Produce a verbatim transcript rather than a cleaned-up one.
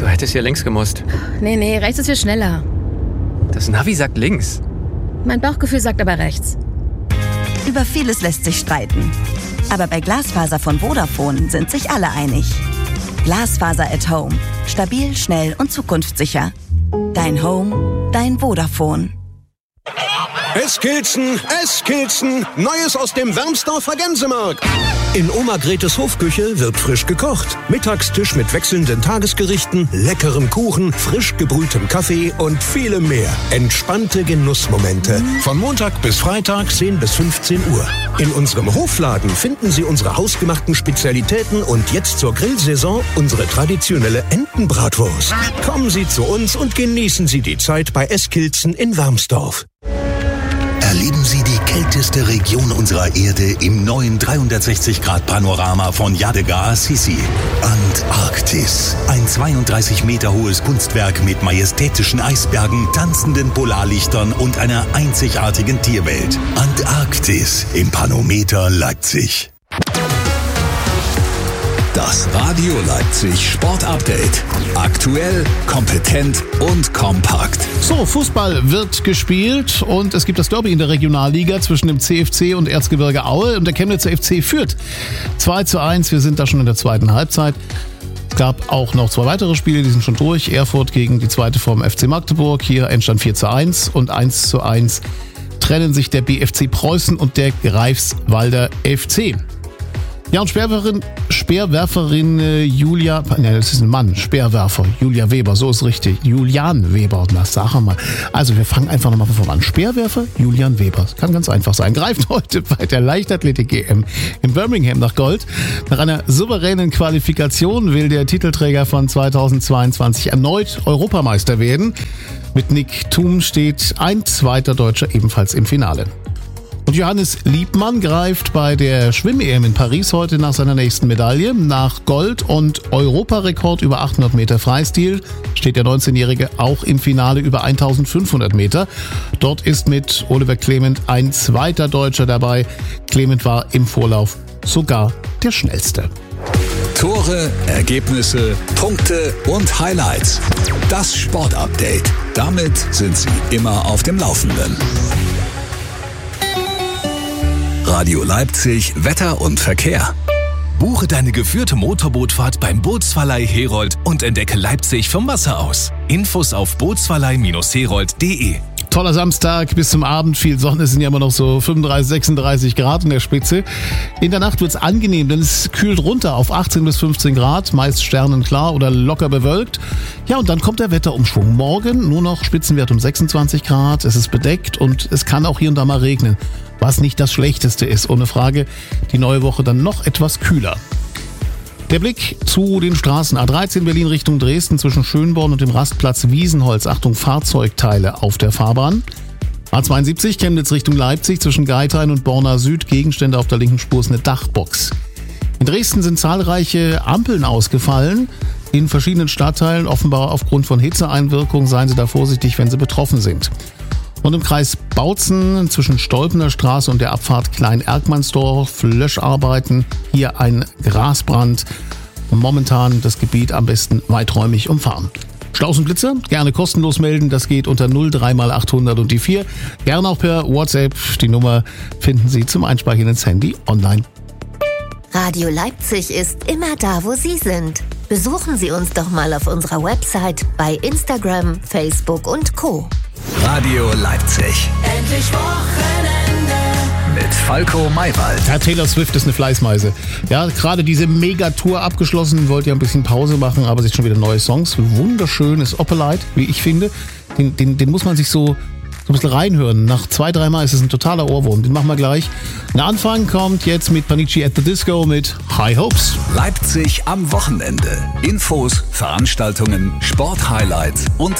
Du hättest hier links gemusst. Nee, nee, rechts ist viel schneller. Das Navi sagt links. Mein Bauchgefühl sagt aber rechts. Über vieles lässt sich streiten. Aber bei Glasfaser von Vodafone sind sich alle einig. Glasfaser at Home. Stabil, schnell und zukunftssicher. Dein Home, dein Vodafone. Eskilzen, Eskilzen, Neues aus dem Wermsdorfer Gänsemarkt. In Oma Gretes Hofküche wird frisch gekocht. Mittagstisch mit wechselnden Tagesgerichten, leckerem Kuchen, frisch gebrühtem Kaffee und vielem mehr. Entspannte Genussmomente. Von Montag bis Freitag zehn bis fünfzehn Uhr. In unserem Hofladen finden Sie unsere hausgemachten Spezialitäten und jetzt zur Grillsaison unsere traditionelle Entenbratwurst. Kommen Sie zu uns und genießen Sie die Zeit bei Eskilzen in Wermsdorf. Erleben Sie die kälteste Region unserer Erde im neuen dreihundertsechzig Grad Panorama von Yadega Assisi. Antarktis. Ein zweiunddreißig Meter hohes Kunstwerk mit majestätischen Eisbergen, tanzenden Polarlichtern und einer einzigartigen Tierwelt. Antarktis im Panometer Leipzig. Das Radio Leipzig Sport Update. Aktuell, kompetent und kompakt. So, Fußball wird gespielt und es gibt das Derby in der Regionalliga zwischen dem C F C und Erzgebirge Aue und der Chemnitzer F C führt zwei zu eins. Wir sind da schon in der zweiten Halbzeit. Es gab auch noch zwei weitere Spiele, die sind schon durch. Erfurt gegen die zweite vom F C Magdeburg. Hier Endstand vier zu eins und eins zu eins trennen sich der B F C Preußen und der Greifswalder F C. Ja, und Speerwerferin, Speerwerferin äh, Julia, nein, das ist ein Mann, Speerwerfer, Julia Weber, so ist richtig, Julian Weber, na sag mal. Also wir fangen einfach nochmal von vorne an. Speerwerfer, Julian Weber, das kann ganz einfach sein. Greift heute bei der Leichtathletik-G M in Birmingham nach Gold. Nach einer souveränen Qualifikation will der Titelträger von zweitausendzweiundzwanzig erneut Europameister werden. Mit Nick Thum steht ein zweiter Deutscher ebenfalls im Finale. Und Johannes Liebmann greift bei der Schwimm-E M in Paris heute nach seiner nächsten Medaille. Nach Gold und Europarekord über achthundert Meter Freistil steht der neunzehnjährige auch im Finale über eintausendfünfhundert Meter. Dort ist mit Oliver Clement ein zweiter Deutscher dabei. Clement war im Vorlauf sogar der schnellste. Tore, Ergebnisse, Punkte und Highlights. Das Sportupdate. Damit sind Sie immer auf dem Laufenden. Radio Leipzig, Wetter und Verkehr. Buche deine geführte Motorbootfahrt beim Bootsverleih Herold und entdecke Leipzig vom Wasser aus. Infos auf bootsverleih Herold punkt de. Toller Samstag bis zum Abend, viel Sonne, es sind ja immer noch so fünfunddreißig, sechsunddreißig Grad in der Spitze. In der Nacht wird's angenehm, denn es kühlt runter auf achtzehn bis fünfzehn Grad, meist sternenklar oder locker bewölkt. Ja, und dann kommt der Wetterumschwung. Morgen nur noch Spitzenwert um sechsundzwanzig Grad, es ist bedeckt und es kann auch hier und da mal regnen. Was nicht das Schlechteste ist, ohne Frage. Die neue Woche dann noch etwas kühler. Der Blick zu den Straßen. A dreizehn Berlin Richtung Dresden zwischen Schönborn und dem Rastplatz Wiesenholz. Achtung, Fahrzeugteile auf der Fahrbahn. A zweiundsiebzig Chemnitz Richtung Leipzig zwischen Geithain und Borna Süd. Gegenstände auf der linken Spur ist eine Dachbox. In Dresden sind zahlreiche Ampeln ausgefallen. In verschiedenen Stadtteilen, offenbar aufgrund von Hitzeeinwirkung. Seien Sie da vorsichtig, wenn Sie betroffen sind. Und im Kreis Bautzen zwischen Stolpener Straße und der Abfahrt Klein-Erkmannsdorf Löscharbeiten. Hier ein Grasbrand. Momentan das Gebiet am besten weiträumig umfahren. Staus und Blitzer gerne kostenlos melden. Das geht unter null drei mal achthundert und die vier. Gerne auch per WhatsApp. Die Nummer finden Sie zum Einspeichern ins Handy online. Radio Leipzig ist immer da, wo Sie sind. Besuchen Sie uns doch mal auf unserer Website, bei Instagram, Facebook und Co. Radio Leipzig. Endlich Wochenende. Mit Falco Maywald. Ja, Taylor Swift ist eine Fleißmeise. Ja, gerade diese Megatour abgeschlossen, wollte ja ein bisschen Pause machen, aber sich schon wieder neue Songs. Wunderschönes Opalite, wie ich finde. Den, den, den muss man sich so, so ein bisschen reinhören. Nach zwei, dreimal ist es ein totaler Ohrwurm. Den machen wir gleich. Der Anfang kommt jetzt mit Panici at the Disco mit High Hopes. Leipzig am Wochenende. Infos, Veranstaltungen, Sporthighlights und